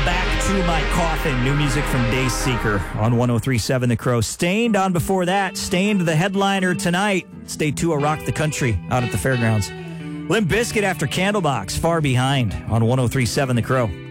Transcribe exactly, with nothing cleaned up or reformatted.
Back to My Coffin. New music from Dayseeker on one oh three point seven The Crow. Stained on before that. Stained, the headliner tonight. Stay Tua Rock the Country out at the fairgrounds. Limp Bizkit after Candlebox. Far Behind on one oh three point seven The Crow.